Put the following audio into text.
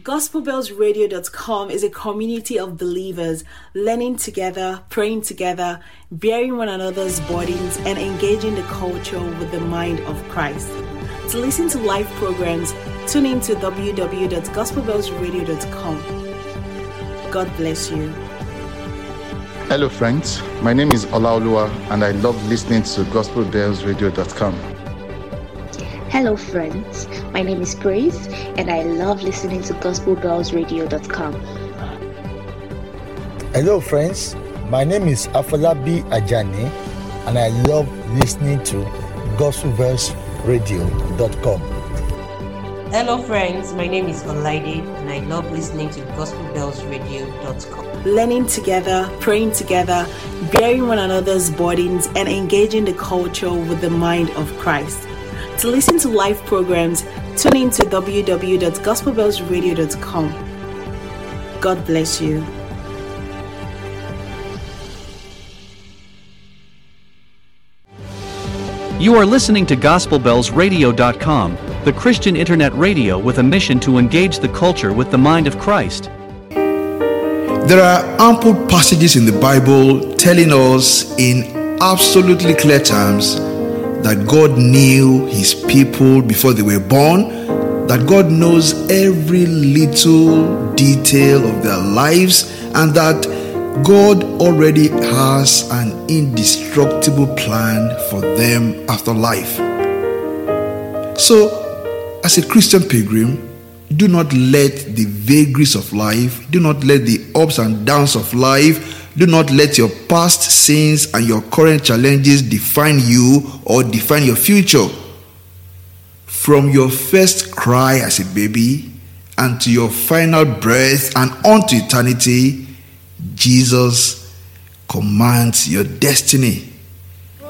GospelBellsRadio.com is a community of believers learning together, praying together, bearing one another's burdens, and engaging the culture with the mind of Christ. To listen to live programs, tune in to www.gospelbellsradio.com. God bless you. Hello friends, my name is Olaoluwa and I love listening to GospelBellsRadio.com. Hello friends, my name is Grace and I love listening to GospelBellsRadio.com. Hello friends, my name is Afolabi Ajani and I love listening to GospelBellsRadio.com. Hello friends, my name is Olaide and I love listening to GospelBellsRadio.com. Learning together, praying together, bearing one another's burdens, and engaging the culture with the mind of Christ. To listen to live programs, tune in to www.gospelbellsradio.com. God bless you. You are listening to GospelBellsRadio.com, the Christian internet radio with a mission to engage the culture with the mind of Christ. There are ample passages in the Bible telling us in absolutely clear terms that God knew his people before they were born, that God knows every little detail of their lives, and that God already has an indestructible plan for them after life. So, as a Christian pilgrim, do not let the vagaries of life, do not let the ups and downs of life, do not let your past sins and your current challenges define you or define your future. From your first cry as a baby and to your final breath and on to eternity, Jesus commands your destiny.